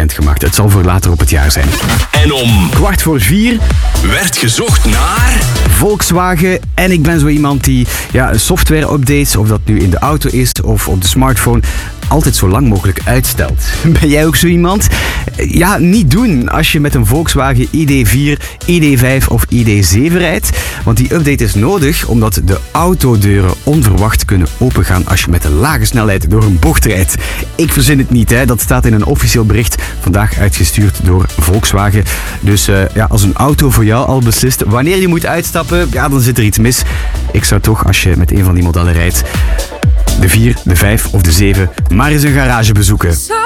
bekendgemaakt. Het zal voor later op het jaar zijn. En om 3:15 werd gezocht naar... Volkswagen. En ik ben zo iemand die software-updates, of dat nu in de auto is of op de smartphone, altijd zo lang mogelijk uitstelt. Ben jij ook zo iemand? Ja, niet doen als je met een Volkswagen ID4, ID5 of ID7 rijdt. Want die update is nodig omdat de autodeuren onverwacht kunnen opengaan als je met een lage snelheid door een bocht rijdt. Ik verzin het niet, hè. Dat staat in een officieel bericht vandaag uitgestuurd door Volkswagen. Dus als een auto voor jou al beslist wanneer je moet uitstappen, dan zit er iets mis. Ik zou toch, als je met een van die modellen rijdt, de 4, de 5 of de 7 maar eens een garage bezoeken.